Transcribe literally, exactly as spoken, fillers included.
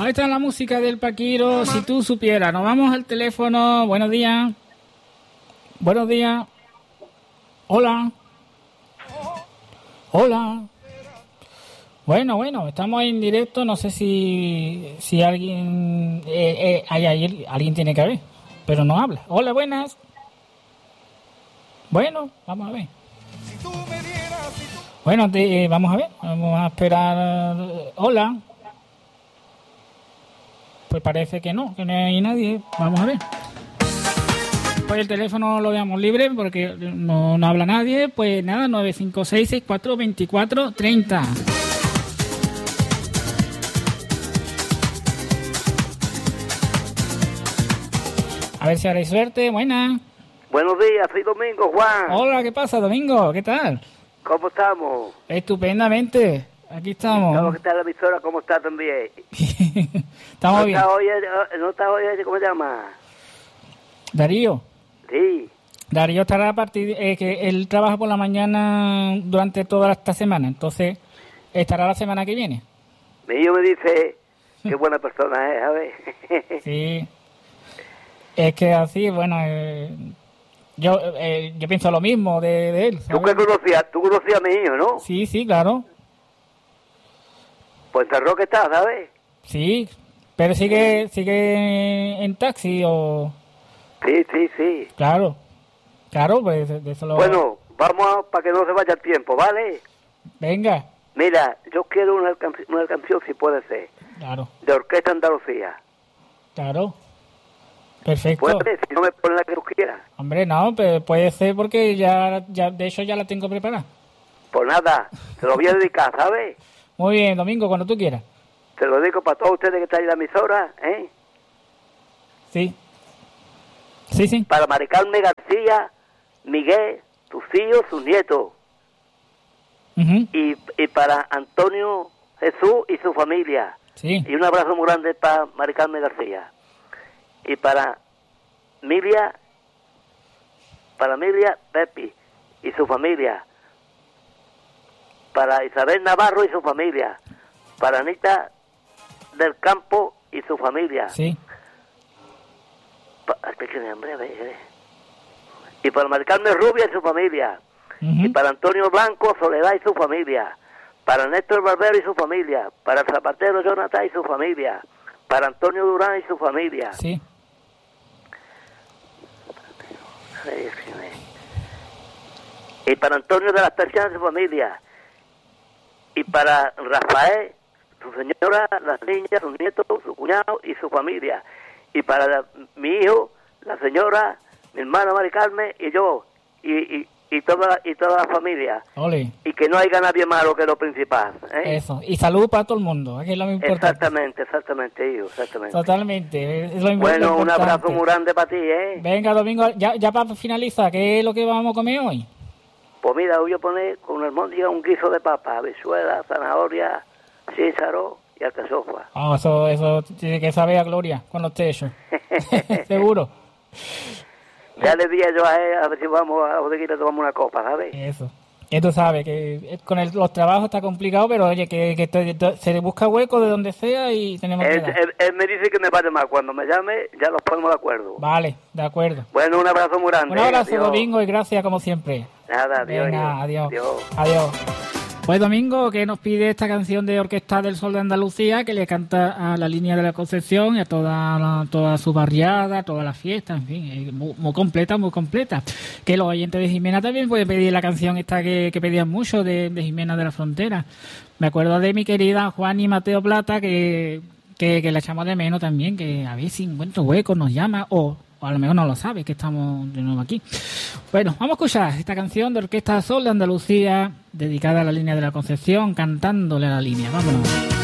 Ahí está la música del Paquiro, si tú supieras. Nos vamos al teléfono. Buenos días. Buenos días. Hola. Hola. Bueno, bueno, estamos en directo. No sé si si alguien eh, eh, hay, hay, alguien tiene que haber, pero no habla. Hola, buenas. Bueno, vamos a ver. Bueno, te, eh, vamos a ver. Vamos a esperar. Hola. Pues parece que no, que no hay nadie. Vamos a ver. Pues el teléfono lo dejamos libre porque no, no habla nadie. Pues nada, nueve cinco seis, seis cuatro dos cuatro tres cero. A ver si ahora hay suerte. Buena. Buenos días, soy Domingo, Juan. Hola, ¿qué pasa, Domingo? ¿Qué tal? ¿Cómo estamos? Estupendamente. Aquí estamos. ¿Cómo está la emisora? ¿Cómo está también? Estamos ¿No bien. Está hoy, ¿No está hoy, cómo se llama? Darío. Sí. Darío estará a partir... Eh, que él trabaja por la mañana durante toda esta semana, entonces estará la semana que viene. Mi hijo me dice, qué buena persona es, a ver. Sí. Es que así, bueno... Eh, yo eh, yo pienso lo mismo de, de él, ¿sabes? ¿Tú qué conocías? ¿Tú conocías a mi hijo, no? Sí, sí, claro. Pues en Roque está, ¿sabes? Sí, pero sigue sigue en taxi o... Sí, sí, sí. Claro, claro, pues de eso lo... Bueno, vamos a, para que no se vaya el tiempo, ¿vale? Venga. Mira, yo quiero una, canción, una canción, si puede ser. Claro. De Orquesta Andalucía. Claro. Perfecto. Puede, si no me pones la que tú quieras. Hombre, no, pero puede ser porque ya, ya de hecho ya la tengo preparada. Pues nada, te lo voy a dedicar, ¿sabes? Muy bien, Domingo, cuando tú quieras. Te lo digo para todos ustedes que están en la emisora, ¿eh? Sí. Sí, sí. Para Mari Carmen García, Miguel, sus hijos, sus nietos. Uh-huh. Y, y para Antonio Jesús y su familia. Sí. Y un abrazo muy grande para Mari Carmen García. Y para Milia, para Milia Pepi y su familia. Para Isabel Navarro y su familia. Para Anita del Campo y su familia. Sí. Pa, escúchame, hombre, a ver, a ver. Y para Mari Carmen Rubia y su familia. Uh-huh. Y para Antonio Blanco, Soledad y su familia. Para Néstor Barbero y su familia. Para el zapatero Jonathan y su familia. Para Antonio Durán y su familia. Sí. Y para Antonio de las Tercianas y su familia. Y para Rafael, su señora, las niñas, sus nietos, su cuñado y su familia. Y para la, mi hijo, la señora, mi hermana Mari Carmen y yo. Y, y, y, toda, y toda la familia. Ole. Y que no haya nadie malo que lo principal. ¿eh? Eso. Y salud para todo el mundo, que es lo más importante. Exactamente, exactamente, hijo, exactamente. Totalmente. Es lo bueno, lo un abrazo muy grande para ti, ¿eh? Venga, Domingo, ya, ya para finalizar, ¿qué es lo que vamos a comer hoy? Pues mira, voy a poner con almóndiga un guiso de papa, habichuela, zanahoria, chícharo y alcachofa. Oh, eso, eso tiene que saber a gloria cuando esté hecho. Seguro. Ya le dije yo a él, a ver si vamos a la bodeguita y tomamos una copa, ¿sabes? Eso. Que tú sabes que con el, los trabajos está complicado, pero oye, que, que te, te, se le busca hueco de donde sea y tenemos él, que dar. Él, él me dice que me va a llamar. Cuando me llame, ya los ponemos de acuerdo. Vale, de acuerdo. Bueno, un abrazo muy grande. Un abrazo, adiós. Domingo, y gracias como siempre. Nada, adiós. Venga, adiós. Adiós. Adiós. Pues Domingo, que nos pide esta canción de Orquesta del Sol de Andalucía, que le canta a la Línea de la Concepción y a toda, la, toda su barriada, toda la fiesta, en fin, muy, muy completa, muy completa. Que los oyentes de Jimena también pueden pedir la canción esta que, que pedían mucho de, de Jimena de la Frontera. Me acuerdo de mi querida Juan y Mateo Plata, que, que, que la echamos de menos también, que a ver si encuentro hueco nos llama, o, o a lo mejor no lo sabe, que estamos de nuevo aquí. Bueno, vamos a escuchar esta canción de Orquesta Sol de Andalucía, dedicada a la Línea de la Concepción, cantándole a la Línea. Vámonos.